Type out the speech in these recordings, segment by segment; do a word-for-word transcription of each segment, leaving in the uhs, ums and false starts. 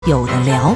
有的聊。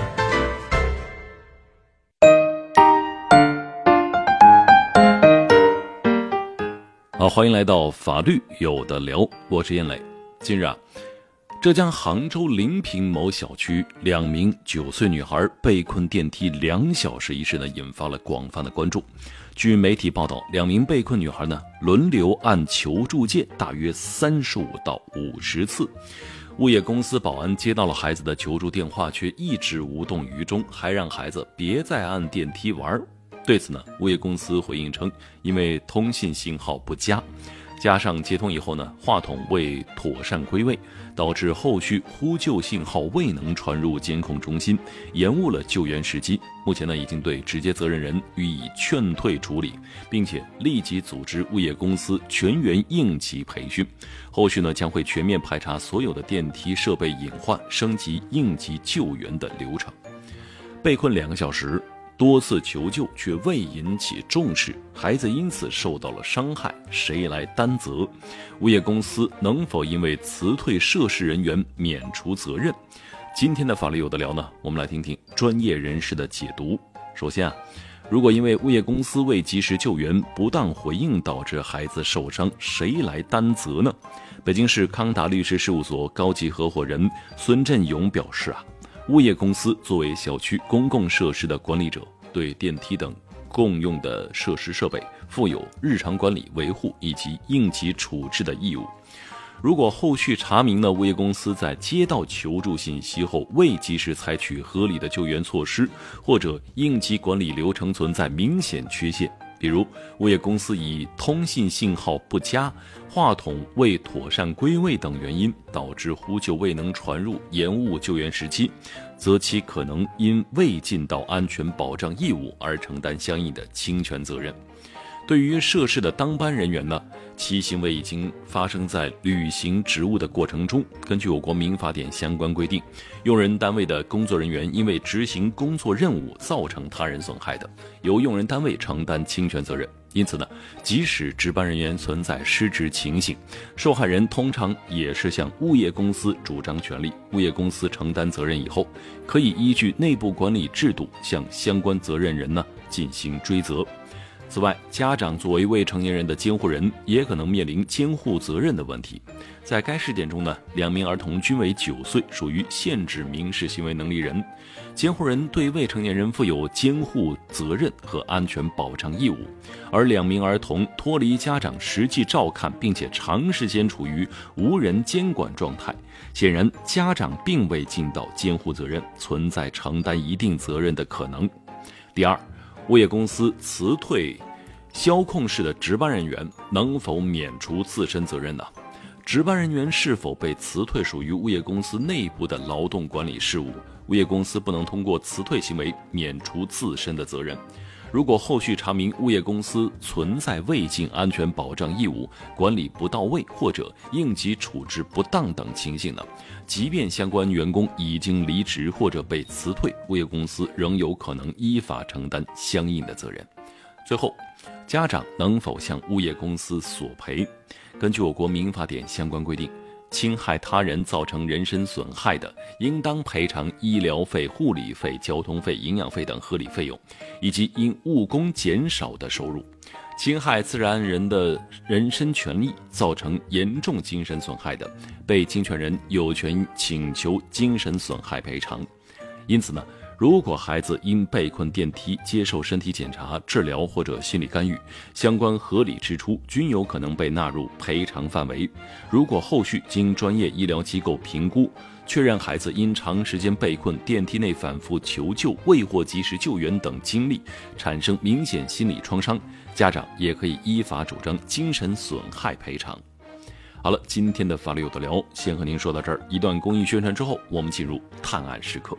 好，欢迎来到法律有的聊，我是燕磊。近日啊，浙江杭州临平某小区两名九岁女孩被困电梯两小时一事呢，引发了广泛的关注。据媒体报道，两名被困女孩呢轮流按求助键大约三十五到五十次。物业公司保安接到了孩子的求助电话，却一直无动于衷，还让孩子别再按电梯玩。对此呢，物业公司回应称，因为通信信号不佳，加上接通以后呢，话筒未妥善归位，导致后续呼救信号未能传入监控中心，延误了救援时机。目前呢，已经对直接责任人予以劝退处理，并且立即组织物业公司全员应急培训。后续呢，将会全面排查所有的电梯设备隐患，升级应急救援的流程。被困两个小时，多次求救却未引起重视，孩子因此受到了伤害，谁来担责？物业公司能否因为辞退涉事人员免除责任？今天的法律有的聊呢，我们来听听专业人士的解读。首先啊，如果因为物业公司未及时救援、不当回应导致孩子受伤，谁来担责呢？北京市康达律师事务所高级合伙人孙振勇表示啊，物业公司作为小区公共设施的管理者，对电梯等共用的设施设备负有日常管理、维护以及应急处置的义务。如果后续查明呢，物业公司在接到求助信息后未及时采取合理的救援措施，或者应急管理流程存在明显缺陷，比如物业公司以通信信号不佳、话筒未妥善归位等原因导致呼救未能传入，延误救援时期，则其可能因未尽到安全保障义务而承担相应的侵权责任。对于涉事的当班人员呢，其行为已经发生在履行职务的过程中。根据我国民法典相关规定，用人单位的工作人员因为执行工作任务造成他人损害的，由用人单位承担侵权责任。因此呢，即使值班人员存在失职情形，受害人通常也是向物业公司主张权利，物业公司承担责任以后，可以依据内部管理制度向相关责任人呢进行追责。此外，家长作为未成年人的监护人，也可能面临监护责任的问题。在该事件中呢，两名儿童均为九岁，属于限制民事行为能力人。监护人对未成年人负有监护责任和安全保障义务，而两名儿童脱离家长实际照看，并且长时间处于无人监管状态，显然家长并未尽到监护责任，存在承担一定责任的可能。第二，物业公司辞退消控室的值班人员能否免除自身责任呢？值班人员是否被辞退属于物业公司内部的劳动管理事务，物业公司不能通过辞退行为免除自身的责任。如果后续查明物业公司存在未尽安全保障义务、管理不到位或者应急处置不当等情形呢，即便相关员工已经离职或者被辞退，物业公司仍有可能依法承担相应的责任。最后，家长能否向物业公司索赔？根据我国民法典相关规定，侵害他人造成人身损害的，应当赔偿医疗费、护理费、交通费、营养费等合理费用，以及因误工减少的收入。侵害自然人的人身权利造成严重精神损害的，被侵权人有权请求精神损害赔偿。因此呢，如果孩子因被困电梯接受身体检查、治疗或者心理干预，相关合理支出均有可能被纳入赔偿范围。如果后续经专业医疗机构评估，确认孩子因长时间被困、电梯内反复求救、未获及时救援等经历产生明显心理创伤，家长也可以依法主张精神损害赔偿。好了，今天的法律有的聊先和您说到这儿，一段公益宣传之后，我们进入探案时刻。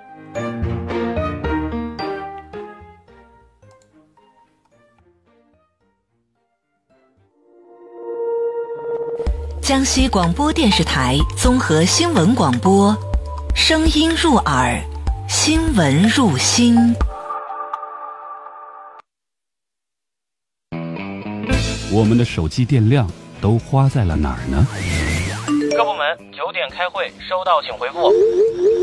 江西广播电视台综合新闻广播，声音入耳，新闻入心。 我们的手机电量都花在了哪儿呢？ 各部门九点开会，收到请回复。